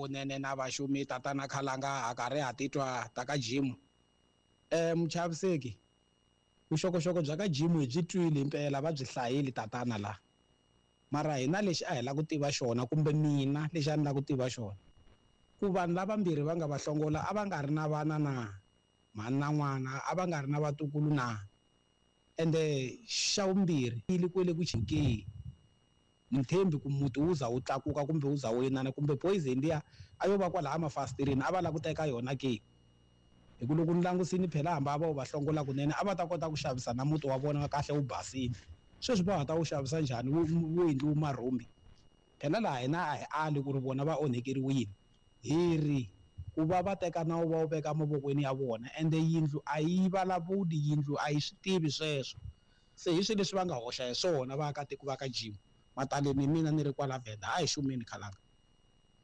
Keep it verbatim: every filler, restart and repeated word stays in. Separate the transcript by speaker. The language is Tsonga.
Speaker 1: kunene na vaxumi tatana Khalanga a karhi ha titwa ta ka gym eh muchaviseki vuxokoxoko bya ka gym hi byi twile impela va byi hlayile tatana la mara hina lexi a hi la ku tiva xona kumbe mina lexi a ni la ku tiva xona ku vanhu lavambirhi va nga va hlongola a va nga ri na vana na mhani na n'wana a va nga ri na vatukulu na ende xa vumbirhi ile kwele ku chinkeni ni tshembi ku muti wu za wu tlakuka kumbe wu za wu yinana kumbe poison liya a yo va kwalaha mafasitirini a va la ku teka yona ke hi ku loko ni langusini phela hamba va va hlongola kunene a va ta kota ku xavisa na muti wa vona kahle wu basini sweswi va ta wu xavisa njhani wu endliwe marhumbi phela laha hina a hi ali ku ri vona va onhekeriwile hi ri ku va va teka nawu va wu veka mavokweni ya vona ende yindlu a yi vulavuli yindlu a yi swi tivi sweswo se hi swilo leswi va nga hoxa hi swona vaakatiko va ka gym mataleni mina ni ri kwala Venda a hi xumeni Khalanga.